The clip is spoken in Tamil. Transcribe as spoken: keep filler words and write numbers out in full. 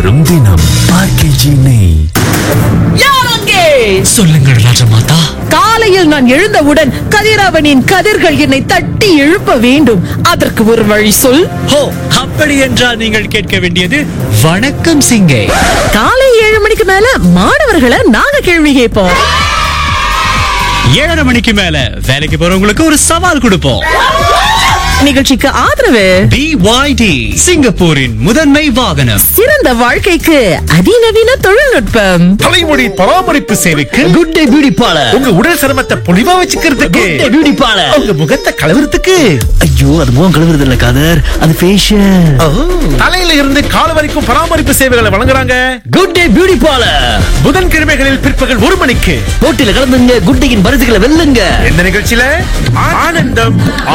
வரும் தினம் ஆர்கேஜி நெய். சொல்லுங்கள் ராஜமாதா. காலையில் நான் எழுந்தவுடன் கதிரவனின் கதிர்கள் என்னை தட்டி எழுப்ப வேண்டும். அதற்கு ஒரு வழி சொல். ஹோ, அப்படி என்றால் நீங்கள் கேட்க வேண்டியது வணக்கம் சிங்கே. காலை ஏழு மணிக்கு மேல மாணவர்களை நாங்க கேள்வி கேட்போம். ஏழரை மணிக்கு மேல வேலைக்கு போறவங்களுக்கு ஒரு சவால் கொடுப்போம். நிகழ்ச்சிக்கு ஆதரவு பி ஒய் டி, சிங்கப்பூரின் முதன்மை வாகனம். சிறந்த வாழ்க்கைக்கு அதிநவீன தொழில்நுட்பம். தலைமுடி பராமரிப்பு சேவைக்கு குட் டே பியூட்டி பார்லர். உங்க உடல் சிரமத்தை பொலிவா வச்சுக்கிறதுக்கு குட் டே பியூட்டி பார்லர். உங்க முகத்தை கலவரத்துக்கு ஐயோ, அது முகம் கழுவுறது இல்ல காதர், அது ஃபேஷியல். தலையில இருந்து கால் வரைக்கும் பராமரிப்பு சேவைகளை வழங்குறாங்க. Good day beauty parlour. புதன்கிழமைகளில் பிற்பகல் ஒரு மணிக்கு போட்டியில கலந்துங்க, குட் டேயின் பரிசுகளை வெல்லுங்க. இந்த நிகழ்ச்சியில ஆனந்தம்